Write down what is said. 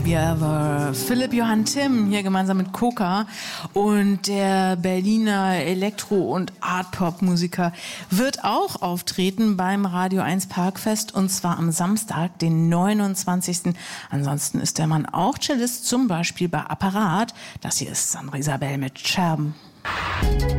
Have You Ever? Philipp Johann Timm hier gemeinsam mit Coca und der Berliner Elektro- und Art-Pop-Musiker wird auch auftreten beim Radio 1 Parkfest und zwar am Samstag, den 29. Ansonsten ist der Mann auch Cellist, zum Beispiel bei Apparat. Das hier ist Sandra Isabel mit Scherben.